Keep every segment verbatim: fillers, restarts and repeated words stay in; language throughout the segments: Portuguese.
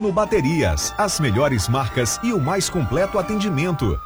Ouro Baterias, as melhores marcas e o mais completo atendimento.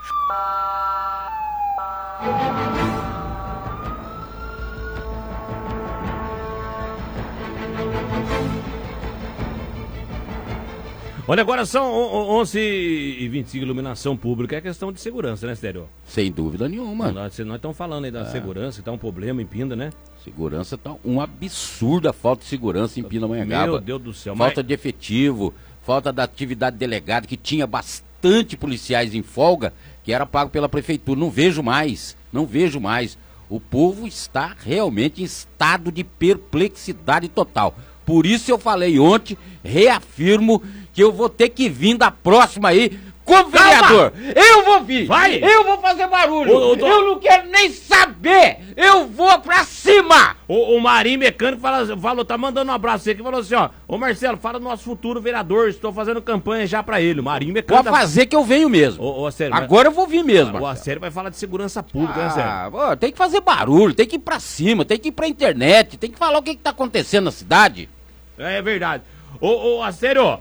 Olha, agora são onze e vinte e cinco, iluminação pública, é questão de segurança, né, Stério? Sem dúvida nenhuma. Nós estamos falando aí da é. segurança, que tá um problema em Pinda, né? Segurança tá um absurdo, a falta de segurança em Pindamonhangaba. Meu Deus do céu. Falta mas... de efetivo, falta da atividade delegada, que tinha bastante policiais em folga, que era pago pela prefeitura. Não vejo mais, não vejo mais. O povo está realmente em estado de perplexidade total. Por isso eu falei ontem, reafirmo que eu vou ter que vir da próxima aí como vereador. Eu vou vir. Vai. Eu vou fazer barulho. O, o, do... Eu não quero nem saber. Eu vou pra cima. O, o Marinho Mecânico fala, falou, tá mandando um abraço aqui, falou assim, ó, ô Marcelo, fala do nosso futuro vereador, estou fazendo campanha já pra ele. O Marinho Mecânico... Pode fazer que eu venho mesmo. Ô, ô, sério, Agora mas... eu vou vir mesmo. O Acério vai falar de segurança pública, ah, né, Sério? Pô, tem que fazer barulho, tem que ir pra cima, tem que ir pra internet, tem que falar o que, que tá acontecendo na cidade. É verdade. Ô, ô, Acério...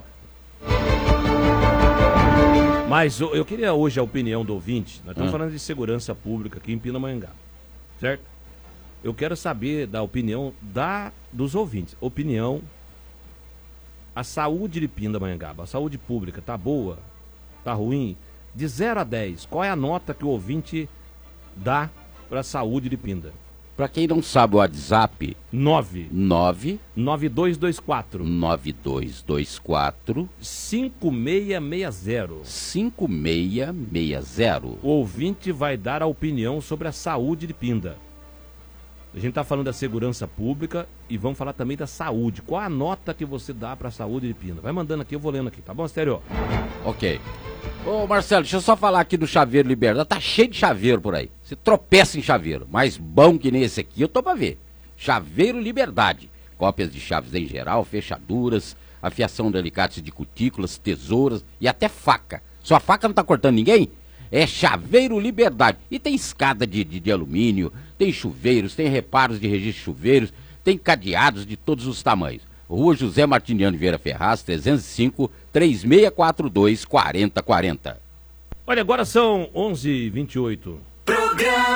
Mas eu queria hoje a opinião do ouvinte. Nós estamos hum. falando de segurança pública aqui em Pindamonhangaba, certo? Eu quero saber da opinião da, dos ouvintes. Opinião, a saúde de Pindamonhangaba, a saúde pública, tá boa? Tá ruim? De zero a dez, qual é a nota que o ouvinte dá para a saúde de Pinda? Para quem não sabe o WhatsApp, nove nove nove dois dois quatro nove dois dois quatro cinco seis seis zero cinco seis seis zero. O ouvinte vai dar a opinião sobre a saúde de Pinda. A gente tá falando da segurança pública e vamos falar também da saúde. Qual a nota que você dá para a saúde de Pinda? Vai mandando aqui, eu vou lendo aqui, tá bom, Estéreo? Ok. Ô Marcelo, deixa eu só falar aqui do chaveiro Liberdade. Tá cheio de chaveiro por aí. Você tropeça em chaveiro, mas bom que nem esse aqui, eu tô pra ver. Chaveiro Liberdade. Cópias de chaves em geral, fechaduras, afiação de alicates de cutículas, tesouras e até faca. Sua faca não tá cortando ninguém? É Chaveiro Liberdade. E tem escada de, de, de alumínio, tem chuveiros, tem reparos de registro de chuveiros, tem cadeados de todos os tamanhos. Rua José Martiniano Vieira Ferraz, trezentos e cinco, três seis quatro dois, quatro zero quatro zero. Olha, agora são onze e vinte e oito. Programa